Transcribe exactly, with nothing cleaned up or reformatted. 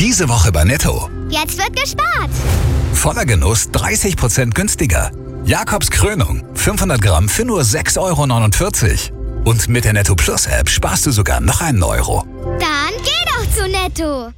Diese Woche bei Netto. Jetzt wird gespart. Voller Genuss dreißig Prozent günstiger. Jakobs Krönung, fünfhundert Gramm für nur sechs Euro neunundvierzig. Und mit der Netto Plus App sparst du sogar noch einen Euro. Dann geh doch zu Netto.